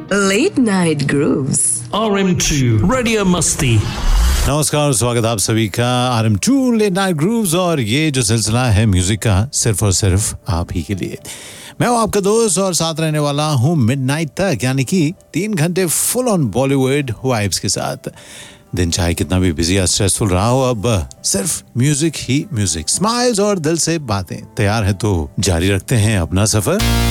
Late Night Grooves. RM2 Radio Musti. नमस्कार, स्वागत आप सभी का RM2 लेट नाइट ग्रूव्स। और ये जो सिलसिला है म्यूजिक का, सिर्फ और सिर्फ आप ही के लिए। मैं हूं आपका दोस्त और साथ रहने वाला हूं मिडनाइट तक, यानी कि 3 घंटे फुल ऑन बॉलीवुड वाइब्स के साथ। दिन चाहे कितना भी बिजी या स्ट्रेसफुल रहा हो, अब सिर्फ म्यूजिक ही म्यूजिक, स्माइल्स और दिल से बातें। तैयार है तो जारी रखते हैं अपना सफर।